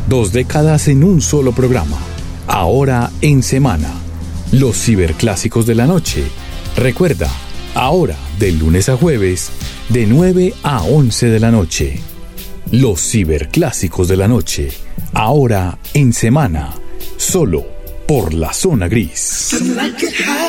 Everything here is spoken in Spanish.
2 décadas en un solo programa. Ahora en semana. Los ciberclásicos de la noche. Recuerda, ahora de lunes a jueves, de 9 a 11 de la noche. Los ciberclásicos de la noche. Ahora en semana. Solo por La Zona Gris.